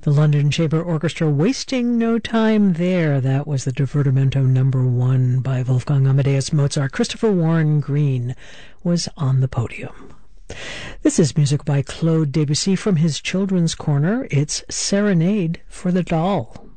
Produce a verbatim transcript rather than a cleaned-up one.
The London Chamber Orchestra, Wasting No Time There. That was the Divertimento number one by Wolfgang Amadeus Mozart. Christopher Warren Green was on the podium. This is music by Claude Debussy from his Children's Corner. It's Serenade for the Doll.